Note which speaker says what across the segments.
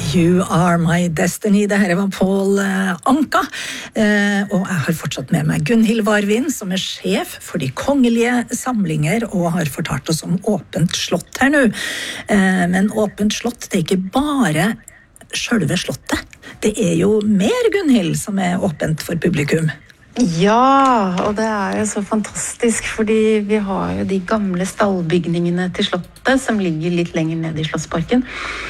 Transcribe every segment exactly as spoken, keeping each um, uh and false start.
Speaker 1: You Are My Destiny. Det her var Paul Anka, og jeg har fortsatt med meg Gunhild Varvin, som er sjef for de kongelige samlinger, og har fortalt oss om Åpent slott her nå. Men Åpent slott, det er ikke bare selve slottet. Det er jo mer, Gunhild, som er åpent for publikum.
Speaker 2: Ja, og det er jo så fantastisk, fordi vi har jo de gamle stallbygningene til slottet, som ligger litt lenger ned i Slottsparken.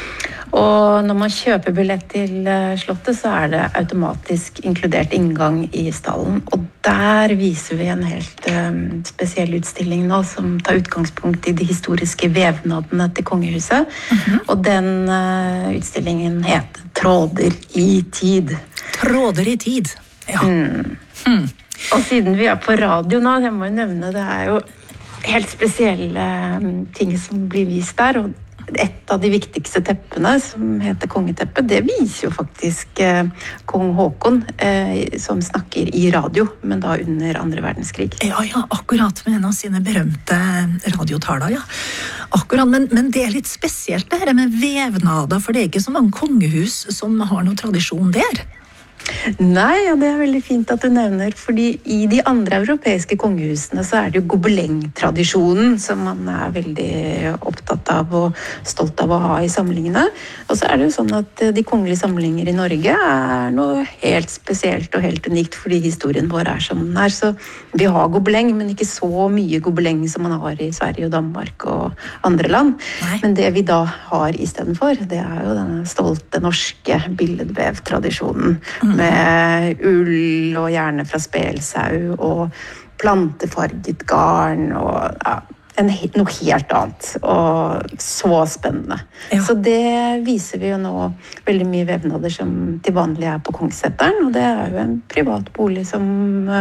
Speaker 2: Og når man kjøper billett til slottet, så er det automatisk inkludert inngang i stallen. Og der viser vi en helt um, spesiell utstilling nå, som tar utgangspunkt i de historiske vevnadene til kongehuset. Mm-hmm. Og den uh, utstillingen heter Tråder i tid.
Speaker 1: Tråder i tid, ja.
Speaker 2: Mm. Mm. Og siden vi er på radio nå, jeg må jo nevne, det er jo helt spesielle um, ting som blir vist der, og et av de viktigste teppene, som heter kongeteppet, det viser jo faktisk eh, kong Håkon, eh, som snakker i radio, men da under andre verdenskrig.
Speaker 1: Ja, ja, akkurat med en av sine berømte radiotaler, ja. Akkurat, men, men det er litt spesielt det her med vevnader, for det er ikke så mange kongehus som har noen tradisjon der.
Speaker 2: Nei, ja, det er veldig fint at du nevner, fordi i de andre europeiske kongehusene så er det jo gobelengtradisjonen som man er veldig opptatt av og stolt av å ha i samlingene. Og så er det jo sånn at de kongelige samlinger i Norge er noe helt spesielt og helt unikt fordi historien vår er som den er. Så vi har gobeleng, men ikke så mye gobeleng som man har i Sverige og Danmark og andre land. Nei. Men det vi da har i stedet for, det er jo denne stolte norske billedvevtradisjonen. Mm. Med ull og gjerne fra spelsau og plantefarget garn og ja, en, noe helt annet og så spennende. Ja. Så det viser vi jo nå veldig mye vevnader som til vanlig er på Kongsseteren, og det er jo en privat bolig som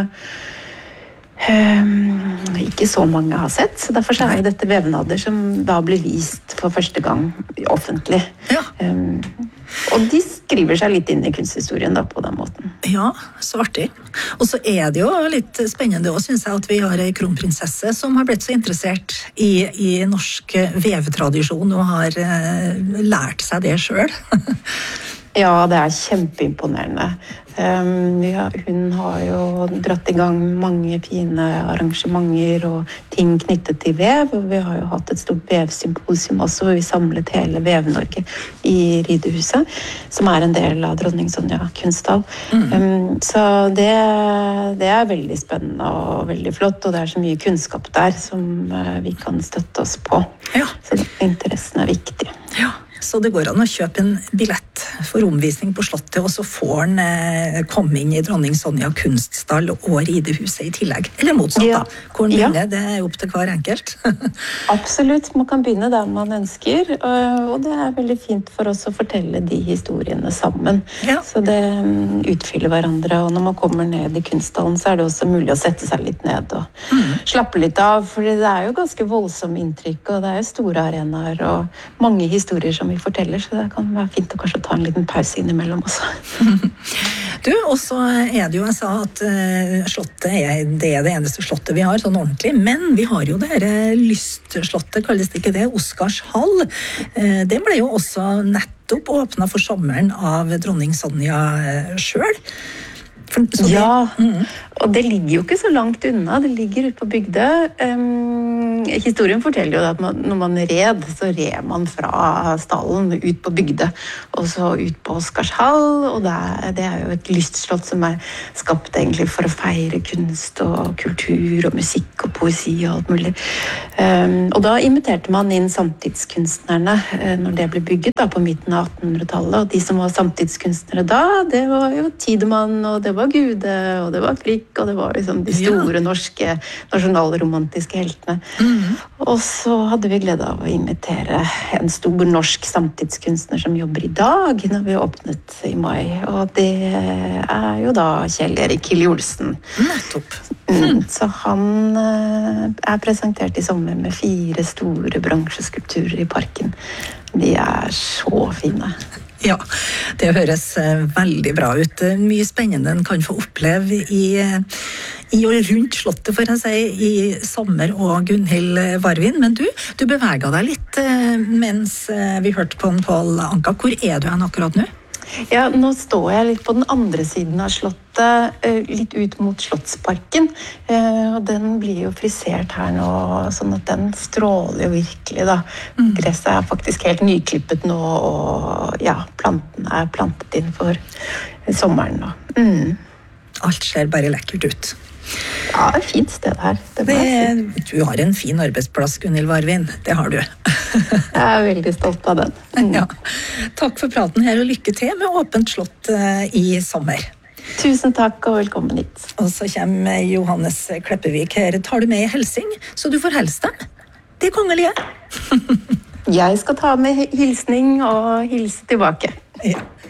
Speaker 2: Um, ikke så mange har sett, så derfor så er jo dette vevnader som da blir vist for første gang offentlig. Ja. Um, og de skriver seg litt inn i kunsthistorien da på den måten.
Speaker 1: Ja, så artig. Og så er det jo litt spennende også, synes jeg, at vi har en kronprinsesse som har blitt så interessert i, i norsk vevetradisjon og har uh, lært seg det selv.
Speaker 2: Ja, det er kjempeimponerende. Um, ja, hun har jo dratt i gang mange fine arrangementer og ting knyttet til vev, og vi har jo hatt et stort vevsymposium også, hvor vi samlet hele Vev-Norge i Ridehuset, som er en del av Dronning Sonja Kunsthall. Mm. Um, så det, det er veldig spennende og veldig flott, og det er så mye kunnskap der som uh, vi kan støtte oss på. Ja. Så interessen er viktig.
Speaker 1: Ja. Så det går an å kjøpe en billett for omvisning på slottet, og så får den eh, komme inn i Dronning Sonja Kunststall og Ridehuset i tillegg. Eller motsatt ja. da. Hvor den begynner, ja. Det er opp til hver enkelt.
Speaker 2: Absolutt, man kan begynne der man ønsker, og det er veldig fint for oss å fortelle de historiene sammen. Ja. Så det um, utfyller hverandre, og når man kommer ned i kunststallen, så er det også mulig å sette seg litt ned og mm. slappe litt av, for det er jo ganske voldsomme inntrykk, og det er jo store arenaer og mange historier som vi forteller, så det kan være fint å kanskje ta en liten pause innimellom også.
Speaker 1: Du, og så er det jo, jeg sa at uh, slottet er det, er det eneste slottet vi har, sånn ordentlig, men vi har jo det her lystslottet, kalles det ikke det, Oscarshall. Uh, det ble jo også nettopp åpnet for sommeren av Dronning Sonja uh, selv. For,
Speaker 2: ja, mm. og det ligger jo ikke så langt unna, det ligger ute på Bygdø. Um, historien forteller jo at man, når man red, så red man fra stallen ut på Bygdø, og så ut på Oscarshall, og det er, det er jo et lystslott som er skapt egentlig for å feire kunst og kultur og musikk og poesi og alt mulig. Um, og da inviterte man inn samtidskunstnerne uh, når det ble bygget da, på midten av attenhundretallet, og de som var samtidskunstnere da, det var jo Tidemann, og det var Gude, og det var Frikk, og det var liksom de store ja. norske nasjonalromantiske heltene. Mm-hmm. Og så hadde vi glede av å invitere en stor norsk samtidskunstner som jobber i dag, når vi åpnet i mai, og det er jo da Kjell Erik Hilje Olsen.
Speaker 1: Nettopp.
Speaker 2: Mm, så han uh, er presentert i sommer med fire store bransjeskulpturer i parken. De er så fine.
Speaker 1: Ja, det høres veldig bra ut. Mye spennende en kan få oppleve i, i og rundt slottet, for å si, i sommer og Gunhild Varvin. Men du, du beveget deg litt mens vi hørte på en Pål Anka. Hvor er du hen akkurat nå?
Speaker 2: Ja, nå står jeg litt på den andre siden av slottet, litt ut mot Slottsparken. Og den blir jo frisert her nå, sånn at den stråler jo virkelig, da. Mm. Gresset er faktisk helt nyklippet nå, og ja, plantene er plantet inn for sommeren nå. Mm.
Speaker 1: Alt ser bare lekkert ut.
Speaker 2: Ja, det er et fint sted her. Det
Speaker 1: det, du har en fin arbeidsplass, Gunhild Varvin. Det har du.
Speaker 2: Jeg er veldig stolt av den. Mm.
Speaker 1: Ja. Takk for praten her, og lykke til med Åpent slott i sommer.
Speaker 2: Tusen takk, og velkommen hit.
Speaker 1: Og så kommer Johannes Kleppevik her. Tar du med i helsing, så du får helse dem? De kongelige.
Speaker 2: Jeg skal ta med hilsning og hilse tilbake.
Speaker 1: Ja.